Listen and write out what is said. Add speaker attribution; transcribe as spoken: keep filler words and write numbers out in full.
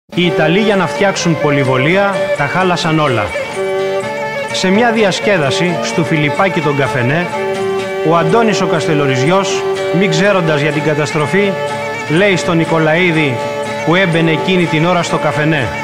Speaker 1: Οι Ιταλοί για να φτιάξουν πολυβολία τα χάλασαν όλα. Σε μια διασκέδαση στου Φιλιππάκη τον καφενέ, ο Αντώνης ο Καστελοριζιός, μη ξέροντας για την καταστροφή, λέει στον Νικολαίδη που έμπαινε εκείνη την ώρα στο καφενέ: